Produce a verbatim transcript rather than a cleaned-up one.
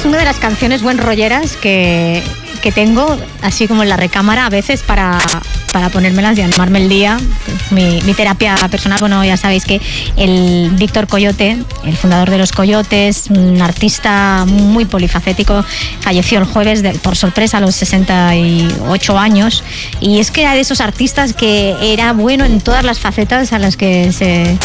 una de las canciones buen rolleras que, que tengo, así como en la recámara a veces para, para ponérmelas y animarme el día. Mi, mi terapia personal, bueno, ya sabéis que el Víctor Coyote, el fundador de Los Coyotes, un artista muy polifacético, falleció el jueves de, por sorpresa a los sesenta y ocho años, y es que era de esos artistas que era bueno en todas las facetas a las que se,